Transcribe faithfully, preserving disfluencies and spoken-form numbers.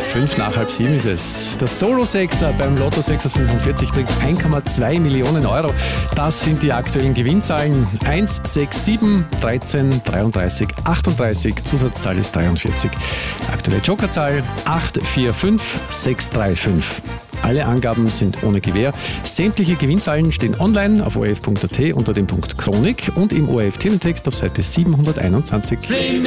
Fünf nach halb sieben ist es. Der Solo-Sechser beim Lotto sechs fünfundvierzig bringt eins Komma zwei Millionen Euro. Das sind die aktuellen Gewinnzahlen. eins, sechs, sieben, dreizehn, dreiunddreißig, achtunddreißig. Zusatzzahl ist dreiundvierzig. Aktuelle Jokerzahl acht vier fünf sechs drei fünf. Alle Angaben sind ohne Gewähr. Sämtliche Gewinnzahlen stehen online auf o r f punkt a t unter dem Punkt Chronik und im O R F-Thementext auf Seite siebenhunderteinundzwanzig.